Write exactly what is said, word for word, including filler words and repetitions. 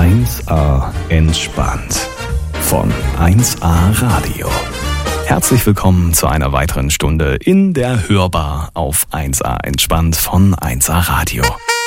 eins a entspannt von eins a Radio. Herzlich willkommen zu einer weiteren Stunde in der Hörbar auf eins a entspannt von eins a Radio.